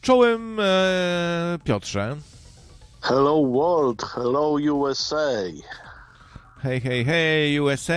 Czołem Piotrze. Hello world, hello USA. Hej, hej, hej, USA.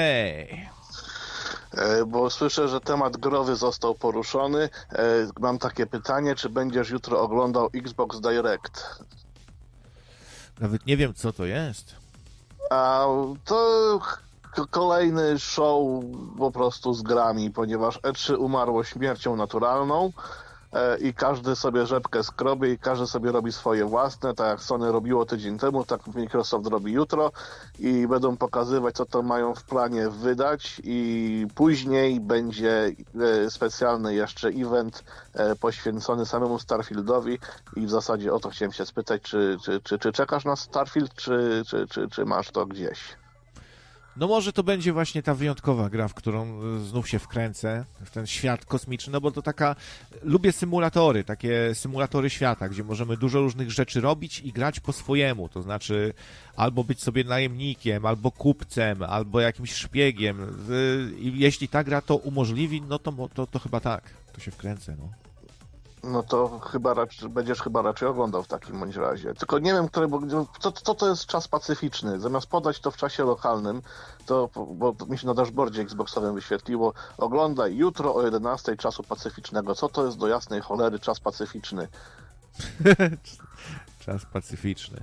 Bo słyszę, że temat growy został poruszony. Mam takie pytanie, czy będziesz jutro oglądał Xbox Direct? Nawet nie wiem, co to jest. A to kolejny show po prostu z grami, ponieważ E3 umarło śmiercią naturalną i każdy sobie rzepkę skrobie i każdy sobie robi swoje własne, tak jak Sony robiło tydzień temu, tak Microsoft robi jutro i będą pokazywać, co to mają w planie wydać i później będzie specjalny jeszcze event poświęcony samemu Starfieldowi i w zasadzie o to chciałem się spytać, czy czekasz na Starfield, czy masz to gdzieś? No może to będzie właśnie ta wyjątkowa gra, w którą znów się wkręcę, w ten świat kosmiczny, no bo to taka... Lubię symulatory, takie symulatory świata, gdzie możemy dużo różnych rzeczy robić i grać po swojemu, to znaczy albo być sobie najemnikiem, albo kupcem, albo jakimś szpiegiem. I jeśli ta gra to umożliwi, no to chyba tak, to się wkręcę, no. No to będziesz chyba raczej oglądał w takim bądź razie. Tylko nie wiem, bo co to jest czas pacyficzny. Zamiast podać to w czasie lokalnym, bo mi się na dashboardzie Xboxowym wyświetliło, oglądaj jutro o 11 czasu pacyficznego. Co to jest do jasnej cholery czas pacyficzny? Czas pacyficzny.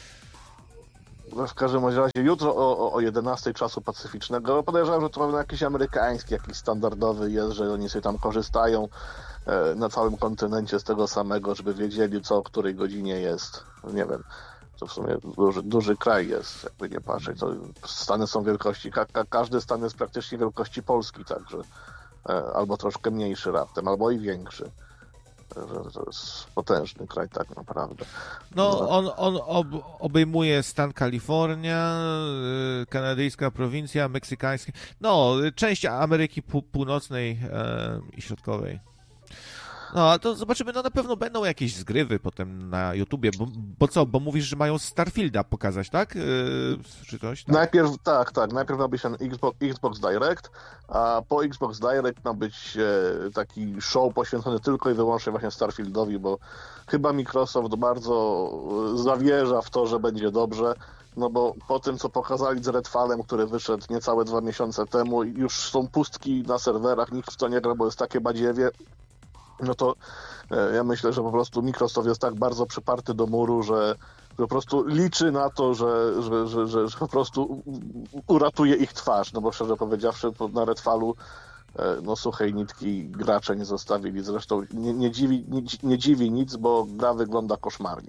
W każdym razie jutro o 11 czasu pacyficznego. Podejrzewam, że to pewnie jakiś amerykański, jakiś standardowy jest, że oni sobie tam korzystają na całym kontynencie z tego samego, żeby wiedzieli, co o której godzinie jest. Nie wiem, to w sumie duży kraj jest, jakby nie patrzeć. To Stany są wielkości, każdy stan jest praktycznie wielkości Polski, także albo troszkę mniejszy raptem, albo i większy. To jest potężny kraj tak naprawdę. No, on obejmuje stan Kalifornia, kanadyjska prowincja, meksykańska, no, część Ameryki Północnej i Środkowej. No, a to zobaczymy, no na pewno będą jakieś zgrywy potem na YouTubie, bo mówisz, że mają Starfielda pokazać, tak? Czy coś? Tak? Najpierw ma być ten Xbox Direct, a po Xbox Direct ma być taki show poświęcony tylko i wyłącznie właśnie Starfieldowi, bo chyba Microsoft bardzo zawierza w to, że będzie dobrze, no bo po tym, co pokazali z Redfallem, który wyszedł niecałe 2 miesiące temu, już są pustki na serwerach, nikt w to nie gra, bo jest takie badziewie. No to ja myślę, że po prostu Microsoft jest tak bardzo przyparty do muru, że po prostu liczy na to, że po prostu uratuje ich twarz. No bo szczerze powiedziawszy, na Redfallu no suchej nitki gracze nie zostawili. Zresztą nie dziwi nic, bo gra wygląda koszmarnie.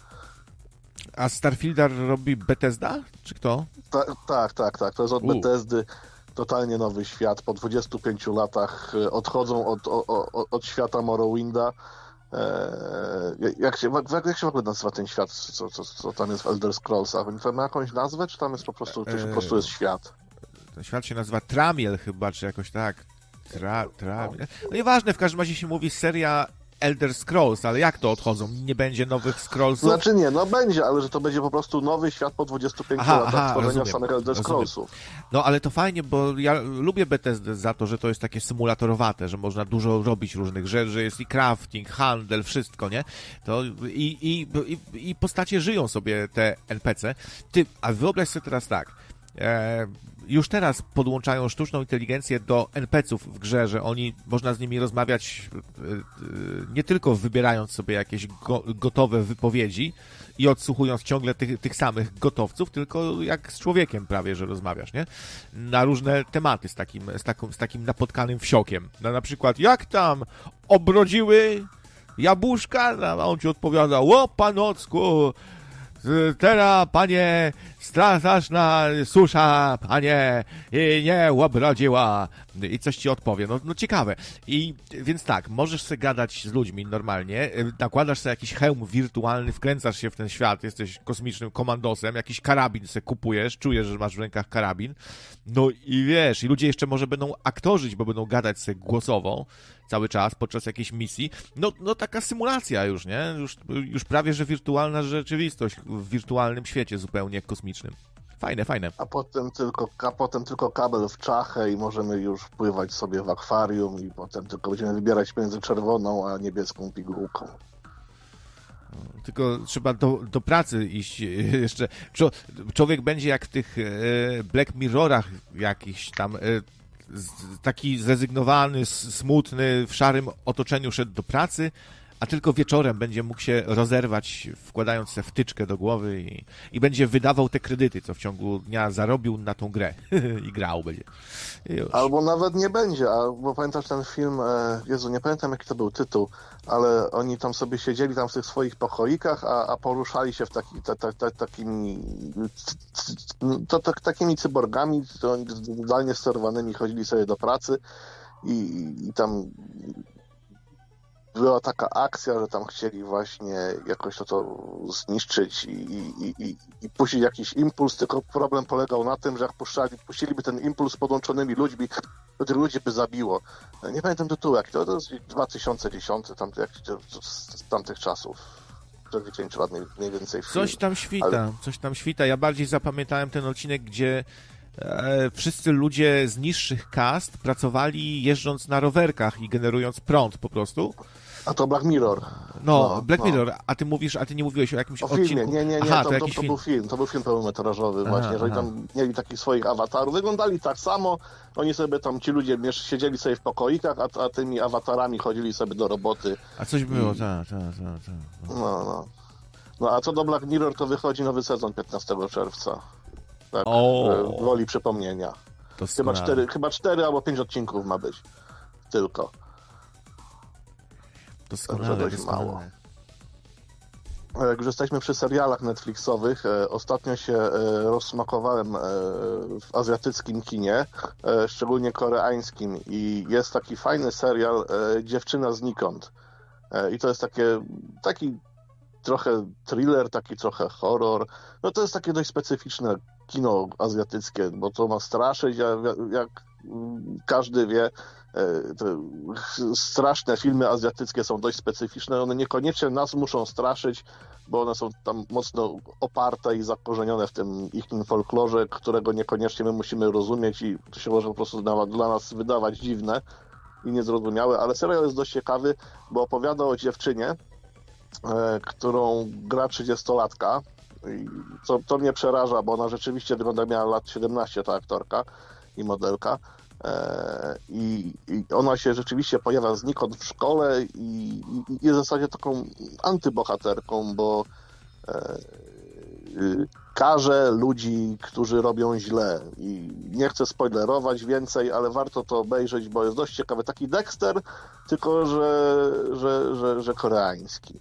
A Starfielda robi Bethesda? Czy kto? Tak. To jest od Bethesdy. Totalnie nowy świat. Po 25 latach odchodzą od świata Morrowinda. Jak się w ogóle nazywa ten świat, co tam jest w Elder Scrollsach? Oni tam ma jakąś nazwę, czy tam jest po prostu jest świat? Ten świat się nazywa Tramiel chyba, czy jakoś tak. Tramiel. No nieważne, w każdym razie się mówi seria Elder Scrolls, ale jak to odchodzą? Nie będzie nowych Scrollsów? Znaczy nie, no będzie, ale że to będzie po prostu nowy świat po 25 latach tworzenia samych Elder Scrollsów. No ale to fajnie, bo ja lubię Bethesdę za to, że to jest takie symulatorowe, że można dużo robić różnych rzeczy, że jest i crafting, handel, wszystko, nie? To i postacie żyją sobie te NPC. A wyobraź sobie teraz tak, już teraz podłączają sztuczną inteligencję do NPC-ów w grze, że można z nimi rozmawiać nie tylko wybierając sobie jakieś gotowe wypowiedzi i odsłuchując ciągle tych samych tylko jak z człowiekiem prawie, że rozmawiasz, nie? Na różne tematy z takim napotkanym wsiokiem. Na przykład, jak tam obrodziły jabłuszka? A on ci odpowiada, o panocku, teraz, panie, straszna susza, panie, i nie obrodziła. I coś ci odpowie. No ciekawe. Więc tak, możesz sobie gadać z ludźmi normalnie, nakładasz sobie jakiś hełm wirtualny, wkręcasz się w ten świat, jesteś kosmicznym komandosem, jakiś karabin sobie kupujesz, czujesz, że masz w rękach karabin. No i wiesz, i ludzie jeszcze może będą aktorzyć, bo będą gadać sobie głosowo cały czas podczas jakiejś misji. No taka symulacja już, nie? Już prawie, że wirtualna rzeczywistość w wirtualnym świecie zupełnie kosmicznym. Fajne. A potem tylko kabel w czachę i możemy już pływać sobie w akwarium i potem tylko będziemy wybierać między czerwoną a niebieską pigułką. tylko trzeba do pracy iść jeszcze. Człowiek będzie jak w tych Black Mirrorach jakichś tam, taki zrezygnowany, smutny, w szarym otoczeniu szedł do pracy, a tylko wieczorem będzie mógł się rozerwać, wkładając sobie wtyczkę do głowy i będzie wydawał te kredyty, co w ciągu dnia zarobił na tą grę i grał będzie. Albo nawet nie będzie, bo pamiętasz ten film, Jezu, nie pamiętam jaki to był tytuł, ale oni tam sobie siedzieli tam w tych swoich pokoikach, a poruszali się w takimi cyborgami, zdalnie sterowanymi, chodzili sobie do pracy i tam była taka akcja, że tam chcieli właśnie jakoś to zniszczyć i puścić jakiś impuls, tylko problem polegał na tym, że jak puściliby ten impuls z podłączonymi ludźmi, to tych ludzi by zabiło. Nie pamiętam tytułu, jak to jest 2010, z tamtych czasów. 9 lat mniej więcej film. Coś tam świta. Ja bardziej zapamiętałem ten odcinek, gdzie wszyscy ludzie z niższych kast pracowali jeżdżąc na rowerkach i generując prąd po prostu. A to Black Mirror. Black Mirror. A ty nie mówiłeś o jakimś filmie. odcinku? Nie. Aha, to był film. To był film pełnometrażowy właśnie, że oni tam mieli takich swoich awatarów. Wyglądali tak samo. Oni sobie tam, ci ludzie siedzieli sobie w pokoikach, a tymi awatarami chodzili sobie do roboty. A coś było, tak. No a co do Black Mirror, to wychodzi nowy sezon 15 czerwca. Tak, woli przypomnienia. Chyba 4 albo 5 odcinków ma być. Tylko. Także dość mało. Jak już jesteśmy przy serialach Netflixowych, ostatnio się rozsmakowałem w azjatyckim kinie, szczególnie koreańskim, i jest taki fajny serial Dziewczyna znikąd. I to jest taki trochę thriller, taki trochę horror. No to jest takie dość specyficzne kino azjatyckie, bo to ma straszyć, jak każdy wie, te straszne filmy azjatyckie są dość specyficzne. One niekoniecznie nas muszą straszyć, bo one są tam mocno oparte i zakorzenione w tym ich folklorze, którego niekoniecznie my musimy rozumieć i to się może po prostu dla nas wydawać dziwne i niezrozumiałe, ale serial jest dość ciekawy, bo opowiada o dziewczynie, którą gra 30-latka. To mnie przeraża, bo ona rzeczywiście wygląda, miała lat 17, ta aktorka i modelka. I ona się rzeczywiście pojawia znikąd w szkole i jest w zasadzie taką antybohaterką, bo karze ludzi, którzy robią źle. I nie chcę spoilerować więcej, ale warto to obejrzeć, bo jest dość ciekawy. Taki Dexter, tylko że koreański.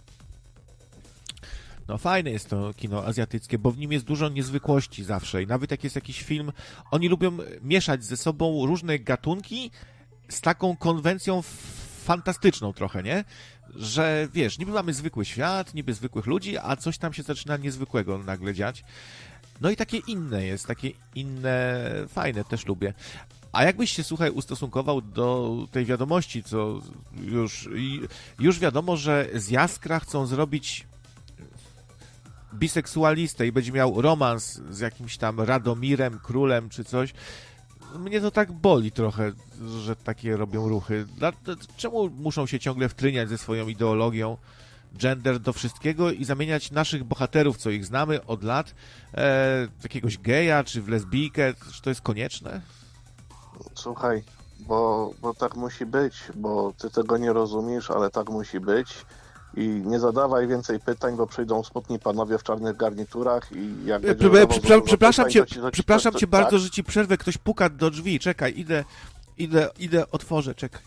No fajne jest to kino azjatyckie, bo w nim jest dużo niezwykłości zawsze i nawet jak jest jakiś film, oni lubią mieszać ze sobą różne gatunki z taką konwencją fantastyczną trochę, nie? Że wiesz, niby mamy zwykły świat, niby zwykłych ludzi, a coś tam się zaczyna niezwykłego nagle dziać. No i takie inne, fajne też lubię. A jakbyś się, słuchaj, ustosunkował do tej wiadomości, co już wiadomo, że z Jaskra chcą zrobić biseksualistę i będzie miał romans z jakimś tam Radomirem, królem czy coś. Mnie to tak boli trochę, że takie robią ruchy. Czemu muszą się ciągle wtryniać ze swoją ideologią gender do wszystkiego i zamieniać naszych bohaterów, co ich znamy od lat, w jakiegoś geja czy w lesbijkę? Czy to jest konieczne? Słuchaj, bo tak musi być, bo ty tego nie rozumiesz, ale tak musi być. I nie zadawaj więcej pytań, bo przyjdą smutni panowie w czarnych garniturach i jak Przepraszam cię bardzo, że ci przerwę. Ktoś puka do drzwi. Czekaj, idę, otworzę, czekaj.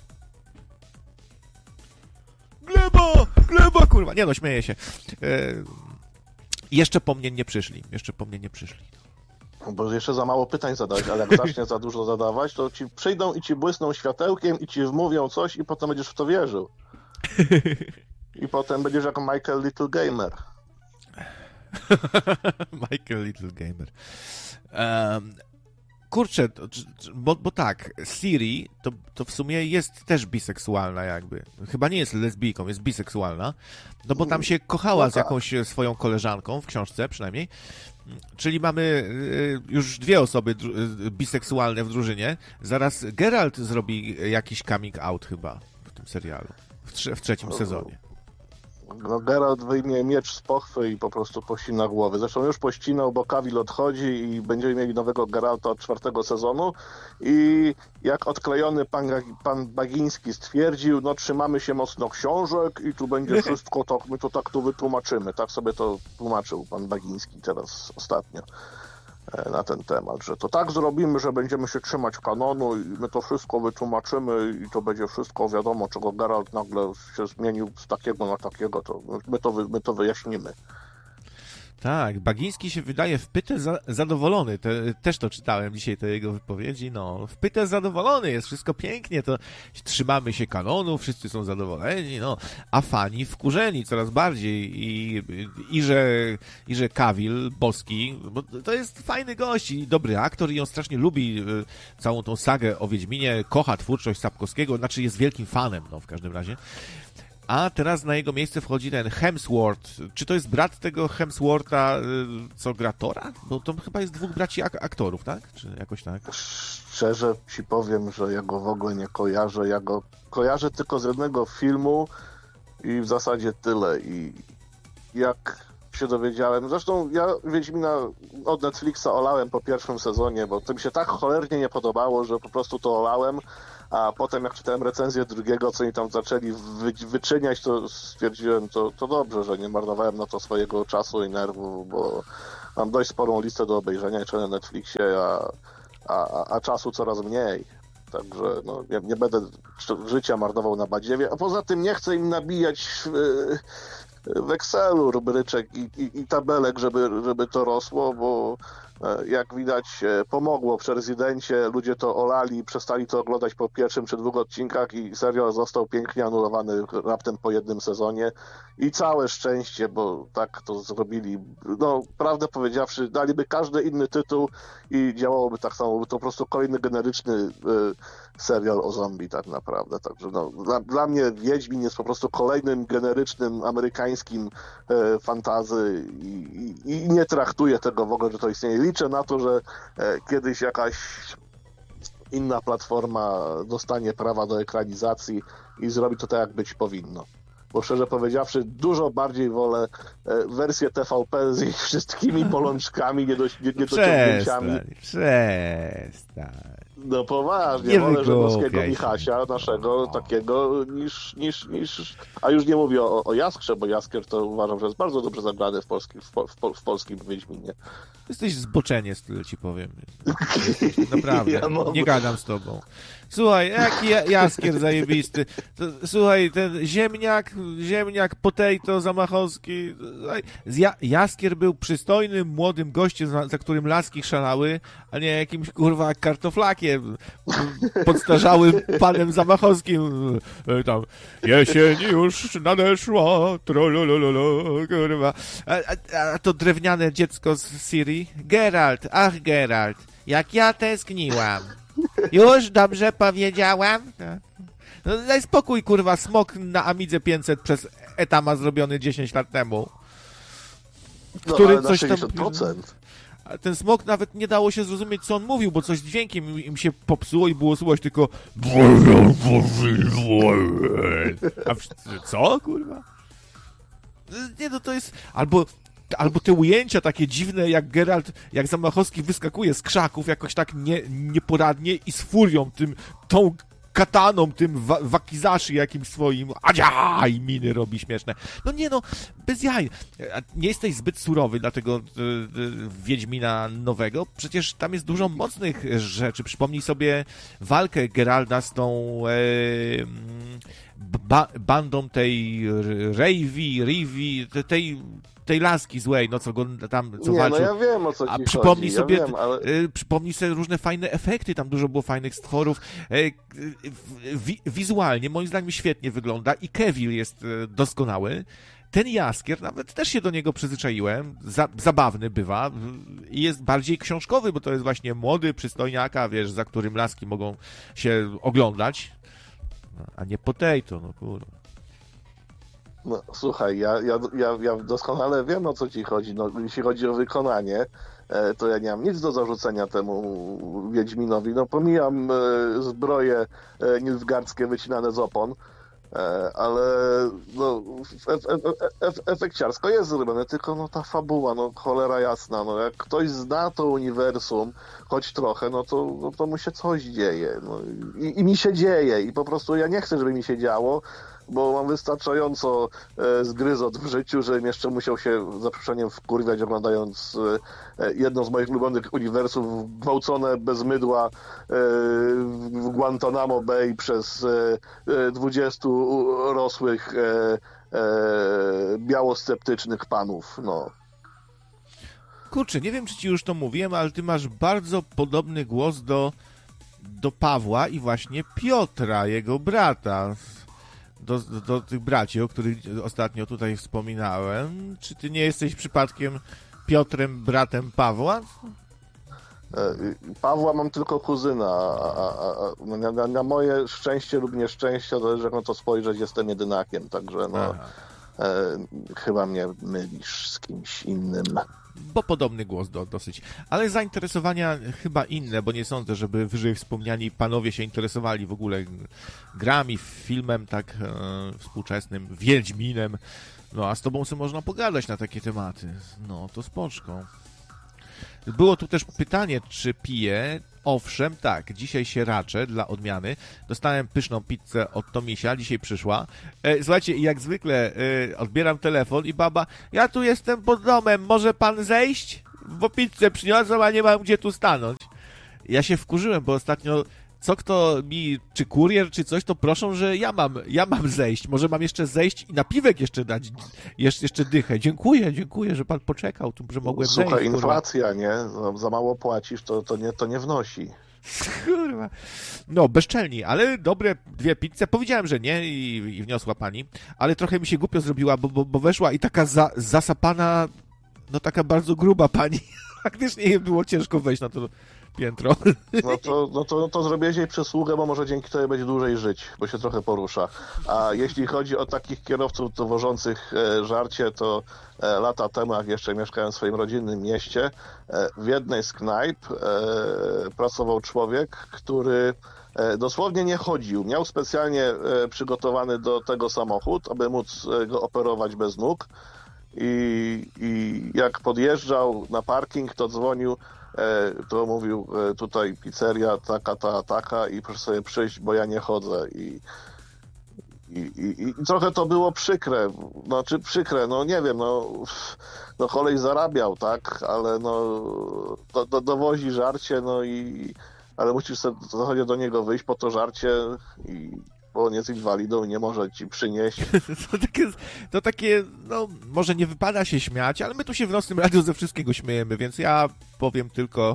Gleba, kurwa. Nie no, śmieję się. Jeszcze po mnie nie przyszli. Bo jeszcze za mało pytań zadać, ale jak zaczniesz za dużo zadawać, to ci przyjdą i ci błysną światełkiem i ci wmówią coś i potem będziesz w to wierzył. I potem będziesz jako Michael Little Gamer. Michael Little Gamer. Kurczę, bo tak, Siri to w sumie jest też biseksualna jakby. Chyba nie jest lesbijką, jest biseksualna. No bo tam się kochała z jakąś swoją koleżanką, w książce przynajmniej. Czyli mamy już 2 osoby biseksualne w drużynie. Zaraz Geralt zrobi jakiś coming out chyba w tym serialu. W 3. sezonie. No, Geralt wyjmie miecz z pochwy i po prostu pościna głowy. Zresztą już pościnał, bo Cavill odchodzi i będziemy mieli nowego Geralta od 4. sezonu. I jak odklejony pan Bagiński stwierdził, no trzymamy się mocno książek i tu będzie wszystko tak, my to tak tu wytłumaczymy. Tak sobie to tłumaczył pan Bagiński teraz ostatnio na ten temat, że to tak zrobimy, że będziemy się trzymać kanonu i my to wszystko wytłumaczymy i to będzie wszystko wiadomo, czego Geralt nagle się zmienił z takiego na takiego, to my to wyjaśnimy. Tak, Bagiński się wydaje wpyte zadowolony. Też to czytałem dzisiaj, te jego wypowiedzi. No, wpyte zadowolony, jest wszystko pięknie, to trzymamy się kanonu, wszyscy są zadowoleni, no, a fani wkurzeni coraz bardziej i że Cavill, boski, bo to jest fajny gość i dobry aktor i on strasznie lubi całą tą sagę o Wiedźminie, kocha twórczość Sapkowskiego, znaczy jest wielkim fanem, no, w każdym razie. A teraz na jego miejsce wchodzi ten Hemsworth. Czy to jest brat tego Hemswortha, co gra Thora? Bo to chyba jest 2 braci aktorów, tak? Czy jakoś tak? Szczerze ci powiem, że ja go w ogóle nie kojarzę. Ja go kojarzę tylko z jednego filmu i w zasadzie tyle. I jak się dowiedziałem, zresztą ja Wiedźmina od Netflixa olałem po 1. sezonie, bo to mi się tak cholernie nie podobało, że po prostu to olałem. A potem jak czytałem recenzję 2, co oni tam zaczęli wyczyniać, to stwierdziłem, to dobrze, że nie marnowałem na to swojego czasu i nerwów, bo mam dość sporą listę do obejrzenia jeszcze na Netflixie, a czasu coraz mniej. Także no, nie będę życia marnował na badziewie, a poza tym nie chcę im nabijać w Excelu rubryczek i tabelek, żeby to rosło, bo jak widać pomogło przy Rezydencie, ludzie to olali, przestali to oglądać po 1. czy 2 odcinkach i serial został pięknie anulowany raptem po 1 sezonie i całe szczęście, bo tak to zrobili. No, prawdę powiedziawszy, daliby każdy inny tytuł i działałoby tak samo, by to po prostu kolejny generyczny serial o zombie tak naprawdę. Także no, dla mnie Wiedźmin jest po prostu kolejnym generycznym amerykańskim fantasy i nie traktuję tego w ogóle, że to istnieje. Liczę na to, że kiedyś jakaś inna platforma dostanie prawa do ekranizacji i zrobi to tak, jak być powinno. Bo szczerze powiedziawszy, dużo bardziej wolę wersję TVP z ich wszystkimi bolączkami, niedociągnięciami. Przestań. No poważnie, Nie wolę żydowskiego wygłupiaj Michasia, naszego takiego, niż... A już nie mówię o Jaskrze, bo Jaskier to uważam, że jest bardzo dobrze zagrany w polskim Wiedźminie. Jesteś zboczeniec, tyle ci powiem. Naprawdę, Ja nie gadam z tobą. Słuchaj, jaki Jaskier zajebisty. Słuchaj, ten ziemniak potato zamachowski. Jaskier był przystojnym, młodym gościem, za którym laski szalały, a nie jakimś, kurwa, kartoflakiem, podstarzałym panem zamachowskim. Tam, jesień już nadeszła, trololololo, kurwa. A to drewniane dziecko z Siri? Geralt, ach Geralt, jak ja tęskniłam. Już dobrze powiedziałam? No daj spokój, kurwa, smok na Amidze 500 przez Etama zrobiony 10 lat temu. Który no, coś tam... 60%. A ten smok nawet nie dało się zrozumieć, co on mówił, bo coś z dźwiękiem im się popsuło i było słychać tylko... A co, kurwa? Nie, no to jest... Albo te ujęcia takie dziwne, jak Geralt, jak Zamachowski wyskakuje z krzaków jakoś tak nieporadnie i z furią, tą kataną, tym wakizashi jakimś swoim, adzia, i miny robi śmieszne. No nie no, bez jaj. Nie jesteś zbyt surowy dla tego Wiedźmina nowego, przecież tam jest dużo mocnych rzeczy. Przypomnij sobie walkę Geralda z tą bandą tej Rivi, tej laski złej, no co go tam co nie, walczył. No ja wiem, o co ci A przypomnij chodzi. sobie, Ja wiem, ale... przypomnij sobie różne fajne efekty, tam dużo było fajnych stworów. Wizualnie moim zdaniem świetnie wygląda i Cavill jest doskonały. Ten Jaskier, nawet też się do niego przyzwyczaiłem, zabawny bywa i jest bardziej książkowy, bo to jest właśnie młody przystojniaka, wiesz, za którym laski mogą się oglądać, a nie potato, no kurwa. No, słuchaj, ja doskonale wiem, o co ci chodzi. No, jeśli chodzi o wykonanie, to ja nie mam nic do zarzucenia temu Wiedźminowi. No, pomijam zbroje nilfgaardzkie wycinane z opon, Ale no, efekciarsko jest zrobione, tylko no ta fabuła, no cholera jasna, no jak ktoś zna to uniwersum, choć trochę, to mu się coś dzieje. No, i mi się dzieje i po prostu ja nie chcę, żeby mi się działo, bo mam wystarczająco zgryzot w życiu, żebym jeszcze musiał się za przeproszeniem wkurwiać, oglądając jedno z moich ulubionych uniwersów gwałcone bez mydła w Guantanamo Bay przez 20 rosłych białosceptycznych panów. No. Kurczę, nie wiem, czy ci już to mówiłem, ale ty masz bardzo podobny głos do Pawła i właśnie Piotra, jego brata. Do tych braci, o których ostatnio tutaj wspominałem. Czy ty nie jesteś przypadkiem Piotrem, bratem Pawła? Pawła mam tylko kuzyna, a na moje szczęście lub nieszczęście, zależy jak na to spojrzeć, jestem jedynakiem, także no, chyba mnie mylisz z kimś innym. Bo podobny głos dosyć. Ale zainteresowania chyba inne, bo nie sądzę, żeby wyżej wspomniani panowie się interesowali w ogóle grami, filmem tak współczesnym, Wiedźminem. No a z tobą sobie można pogadać na takie tematy. No to spoczko. Było tu też pytanie, czy piję. Owszem, tak, dzisiaj się raczę dla odmiany. Dostałem pyszną pizzę od Tomisia, dzisiaj przyszła. Słuchajcie, jak zwykle odbieram telefon i baba, ja tu jestem pod domem, może pan zejść? Bo pizzę przyniosą, a nie mam gdzie tu stanąć. Ja się wkurzyłem, bo ostatnio kto mi, czy kurier, czy coś, to proszą, że ja mam zejść. Może mam jeszcze zejść i napiwek jeszcze dać, jeszcze dychę. Dziękuję, że pan poczekał, tu, że mogłem zejść. Słuchaj, inflacja, nie? Za mało płacisz, to nie wnosi. Kurwa. No, bezczelni, ale dobre 2 pizze. Powiedziałem, że nie i wniosła pani, ale trochę mi się głupio zrobiła, bo weszła i taka zasapana, no taka bardzo gruba pani. Faktycznie jej było ciężko wejść na to piętro. No to zrobiłeś jej przysługę, bo może dzięki tobie będzie dłużej żyć, bo się trochę porusza. A jeśli chodzi o takich kierowców dowożących żarcie, to lata temu, jak jeszcze mieszkałem w swoim rodzinnym mieście, w jednej z knajp pracował człowiek, który dosłownie nie chodził. Miał specjalnie przygotowany do tego samochód, aby móc go operować bez nóg. I jak podjeżdżał na parking, to dzwonił, to mówił tutaj pizzeria taka i proszę sobie przyjść, bo ja nie chodzę. I trochę to było przykre, no nie wiem, no kolej zarabiał, tak, ale no dowozi żarcie, ale musisz sobie w zasadzie do niego wyjść po to żarcie bo on jest inwalidą i nie może ci przynieść. To takie, no może nie wypada się śmiać, ale my tu się w Nocnym Radiu ze wszystkiego śmiejemy, więc ja powiem tylko,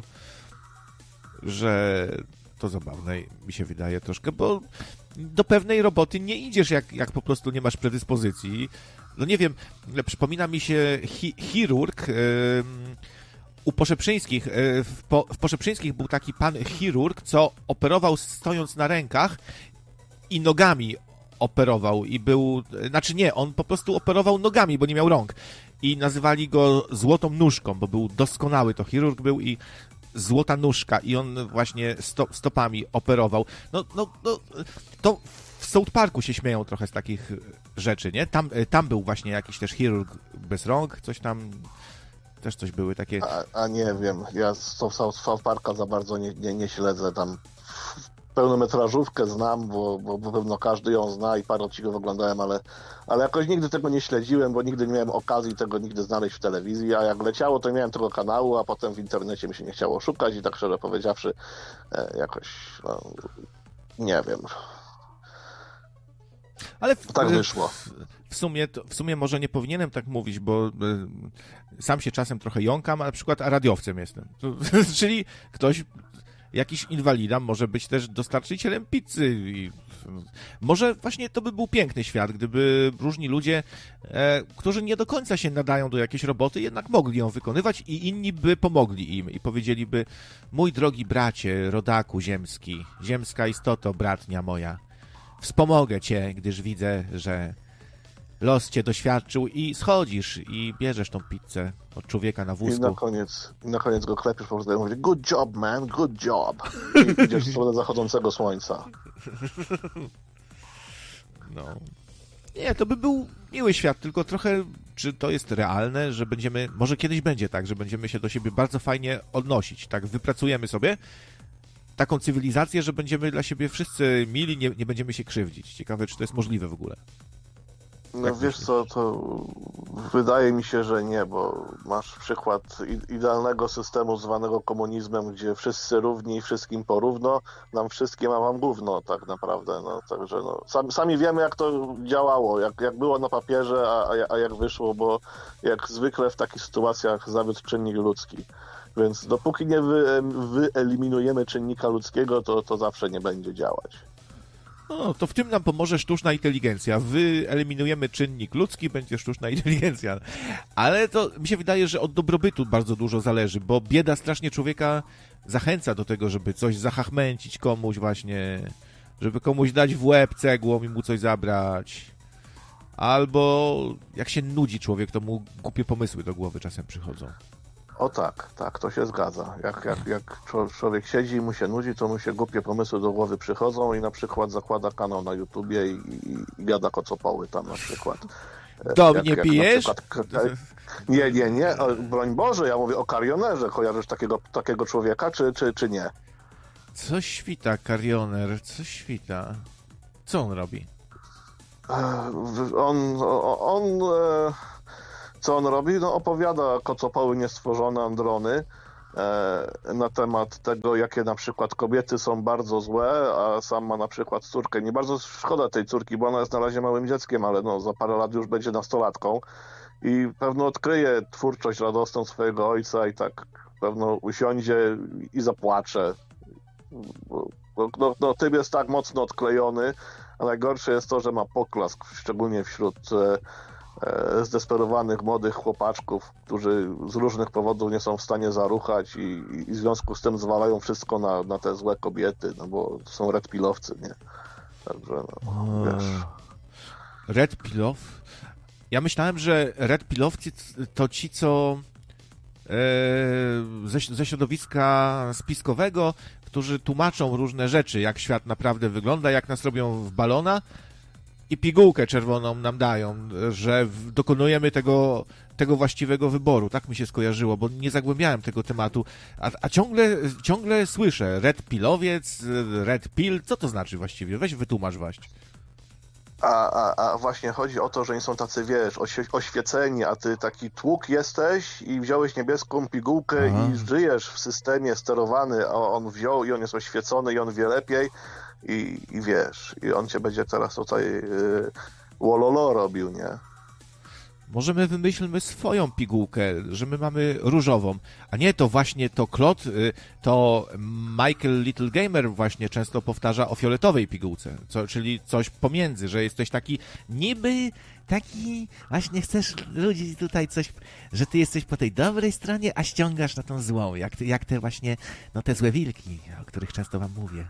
że to zabawne mi się wydaje troszkę, bo do pewnej roboty nie idziesz, jak po prostu nie masz predyspozycji. No nie wiem, przypomina mi się chirurg u Poszeprzyńskich. W Poszeprzyńskich był taki pan chirurg, co operował stojąc na rękach i nogami operował i był, znaczy nie, on po prostu operował nogami, bo nie miał rąk i nazywali go złotą nóżką, bo był doskonały, to chirurg był i złota nóżka i on właśnie stopami operował. No, to w South Parku się śmieją trochę z takich rzeczy, nie? Tam był właśnie jakiś też chirurg bez rąk, coś tam, też coś były takie... A nie wiem, ja South Parka za bardzo nie śledzę tam. Pełnometrażówkę znam, bo pewno każdy ją zna i parę odcinków oglądałem, ale jakoś nigdy tego nie śledziłem, bo nigdy nie miałem okazji tego nigdy znaleźć w telewizji, a jak leciało, to miałem tego kanału, a potem w internecie mi się nie chciało szukać i tak szczerze powiedziawszy jakoś, nie wiem. Ale tak wyszło. W sumie może nie powinienem tak mówić, bo sam się czasem trochę jąkam, a na przykład radiowcem jestem. Czyli ktoś... Jakiś inwalida może być też dostarczycielem pizzy. I może właśnie to by był piękny świat, gdyby różni ludzie, którzy nie do końca się nadają do jakiejś roboty, jednak mogli ją wykonywać i inni by pomogli im i powiedzieliby: mój drogi bracie, rodaku ziemski, ziemska istoto, bratnia moja, wspomogę cię, gdyż widzę, że los cię doświadczył i schodzisz i bierzesz tą pizzę od człowieka na wózku. I na koniec go klepiesz po prostu i mówisz: good job, man, good job. I idziesz w stronę zachodzącego słońca. No. Nie, to by był miły świat, tylko trochę, czy to jest realne, że będziemy, może kiedyś będzie tak, że będziemy się do siebie bardzo fajnie odnosić, tak, wypracujemy sobie taką cywilizację, że będziemy dla siebie wszyscy mili, nie będziemy się krzywdzić. Ciekawe, czy to jest możliwe w ogóle. No Jak wiesz myślisz? co, to wydaje mi się, że nie, bo masz przykład idealnego systemu zwanego komunizmem, gdzie wszyscy równi, wszystkim porówno, nam wszystkim, a wam gówno tak naprawdę. No, także sami wiemy, jak to działało, jak było na papierze, a jak wyszło, bo jak zwykle w takich sytuacjach zawiódł czynnik ludzki. Więc dopóki nie wyeliminujemy czynnika ludzkiego, to zawsze nie będzie działać. No, to w tym nam pomoże sztuczna inteligencja. Wyeliminujemy czynnik ludzki, będzie sztuczna inteligencja. Ale to mi się wydaje, że od dobrobytu bardzo dużo zależy, bo bieda strasznie człowieka zachęca do tego, żeby coś zahachmęcić komuś właśnie, żeby komuś dać w łeb cegłą i mu coś zabrać. Albo jak się nudzi człowiek, to mu głupie pomysły do głowy czasem przychodzą. O tak, to się zgadza. Jak człowiek siedzi i mu się nudzi, to mu się głupie pomysły do głowy przychodzą i na przykład zakłada kanał na YouTubie i gada kocopoły tam na przykład. Do mnie pijesz? Nie. Broń Boże, ja mówię o Karionerze. Kojarzysz takiego człowieka, czy nie? Coś świta, Karioner, coś świta. Co on robi? Co on robi? No opowiada kocopoły niestworzone Androny na temat tego, jakie na przykład kobiety są bardzo złe, a sam ma na przykład córkę. Nie bardzo szkoda tej córki, bo ona jest na razie małym dzieckiem, ale no, za parę lat już będzie nastolatką i pewno odkryje twórczość radosną swojego ojca i tak pewno usiądzie i zapłacze. No, typ jest tak mocno odklejony, a najgorsze jest to, że ma poklask, szczególnie wśród zdesperowanych młodych chłopaczków, którzy z różnych powodów nie są w stanie zaruchać i w związku z tym zwalają wszystko na te złe kobiety, no bo to są red pillowcy, nie? Także no, wiesz. Red Pill? Ja myślałem, że red pillowcy to ci, co ze środowiska spiskowego, którzy tłumaczą różne rzeczy, jak świat naprawdę wygląda, jak nas robią w balona i pigułkę czerwoną nam dają, że dokonujemy tego właściwego wyboru. Tak mi się skojarzyło, bo nie zagłębiałem tego tematu. A ciągle słyszę red pillowiec, red pill. Co to znaczy właściwie? Weź wytłumacz właśnie. A właśnie chodzi o to, że nie są tacy, wiesz, oświeceni, a ty taki tłuk jesteś i wziąłeś niebieską pigułkę i żyjesz w systemie sterowany, a on wziął i on jest oświecony i on wie lepiej i wiesz, i on cię będzie teraz tutaj wololo robił, nie? Może my wymyślmy swoją pigułkę, że my mamy różową, a nie to właśnie to Klot, to Michael Little Gamer właśnie często powtarza o fioletowej pigułce, czyli coś pomiędzy, że jesteś taki niby taki, właśnie chcesz ludzi tutaj coś, że ty jesteś po tej dobrej stronie, a ściągasz na tą złą, jak te właśnie, no te złe wilki, o których często wam mówię.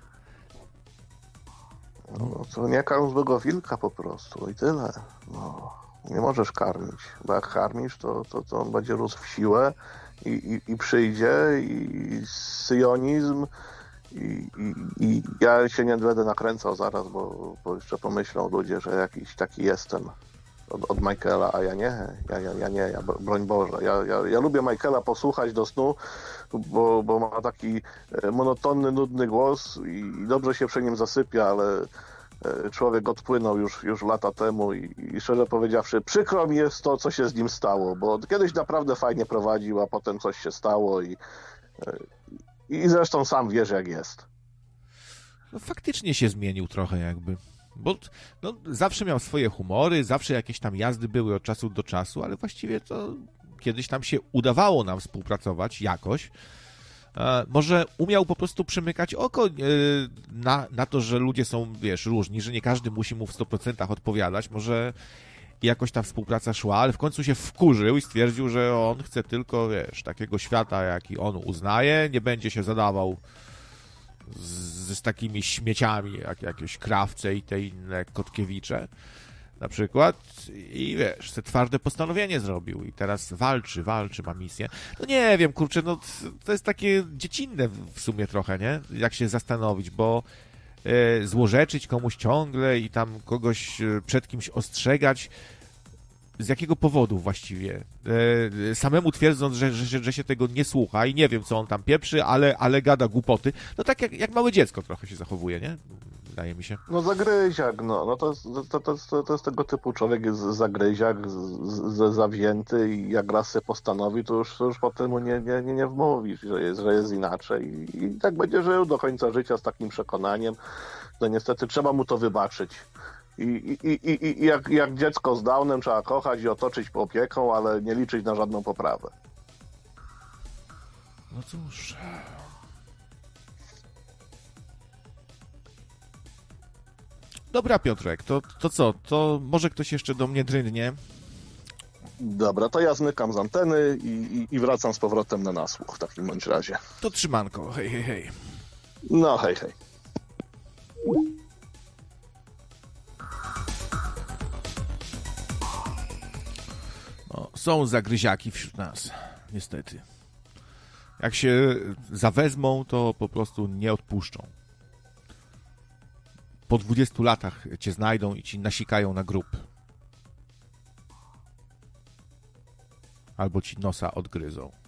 No to nie karm złego wilka po prostu i tyle, no. Nie możesz karmić, bo jak karmisz, to on będzie rósł w siłę i przyjdzie i syjonizm i ja się nie będę nakręcał zaraz, bo jeszcze pomyślą ludzie, że jakiś taki jestem od Michaela, a ja nie, broń Boże. Ja lubię Michaela posłuchać do snu, bo ma taki monotonny, nudny głos i dobrze się przy nim zasypia, ale człowiek odpłynął już lata temu i szczerze powiedziawszy, przykro mi jest to, co się z nim stało, bo kiedyś naprawdę fajnie prowadził, a potem coś się stało i zresztą sam wiesz, jak jest. No, faktycznie się zmienił trochę jakby, bo no, zawsze miał swoje humory, zawsze jakieś tam jazdy były od czasu do czasu, ale właściwie to kiedyś tam się udawało nam współpracować jakoś. Może umiał po prostu przymykać oko na to, że ludzie są, wiesz, różni, że nie każdy musi mu w 100% odpowiadać. Może jakoś ta współpraca szła, ale w końcu się wkurzył i stwierdził, że on chce tylko, wiesz, takiego świata, jaki on uznaje, nie będzie się zadawał z takimi śmieciami, jak jakieś Krawce i te inne Kotkiewicze na przykład i wiesz, te twarde postanowienie zrobił i teraz walczy, ma misję. No nie wiem, kurczę, no to jest takie dziecinne w sumie trochę, nie? Jak się zastanowić, bo złorzeczyć komuś ciągle i tam kogoś przed kimś ostrzegać. Z jakiego powodu właściwie? Samemu twierdząc, że się tego nie słucha i nie wiem, co on tam pieprzy, ale gada głupoty. No tak jak małe dziecko trochę się zachowuje, nie? Wydaje mi się. No zagryziak, no to jest tego typu człowiek, jest zagryziak, zawzięty i jak raz sobie postanowi, to już potem mu nie wmówisz, że jest inaczej i tak będzie żył do końca życia z takim przekonaniem, że niestety trzeba mu to wybaczyć. I jak dziecko z Downem trzeba kochać i otoczyć opieką, ale nie liczyć na żadną poprawę. No cóż... Dobra, Piotrek, to co? To może ktoś jeszcze do mnie dryndnie? Dobra, to ja zmykam z anteny i wracam z powrotem na nasłuch w takim bądź razie. To trzymanko, hej, hej, hej. No, hej, hej. No, są zagryziaki wśród nas, niestety. Jak się zawezmą, to po prostu nie odpuszczą. Po 20 latach cię znajdą i ci nasikają na grób. Albo ci nosa odgryzą.